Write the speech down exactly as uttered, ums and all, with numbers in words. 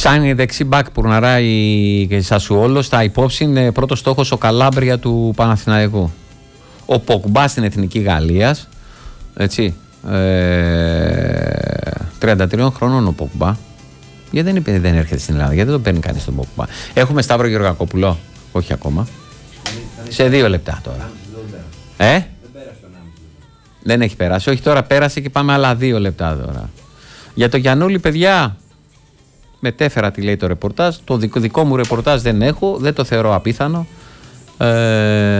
Ψάχνει δεξί μπακ Πουρναράει και Σασουόλο. Στα υπόψη είναι πρώτος στόχος ο Καλάμπρια του Παναθηναϊκού. Ο Ποκμπά στην Εθνική Γαλλίας. Έτσι. Ε, τριάντα τριών χρόνων ο Ποκμπά. Γιατί δεν, δεν έρχεται στην Ελλάδα, γιατί δεν τον παίρνει κανείς τον Ποκμπά. Έχουμε Σταύρο Γεωργακόπουλο. Όχι ακόμα. Σε δύο λεπτά τώρα. Ε? Δεν έχει περάσει. Όχι, τώρα πέρασε και πάμε άλλα δύο λεπτά τώρα. Για το Γιαννούλη, παιδιά, μετέφερα τι λέει το ρεπορτάζ. Το δικό, δικό μου ρεπορτάζ δεν έχω, δεν το θεωρώ απίθανο. Ε,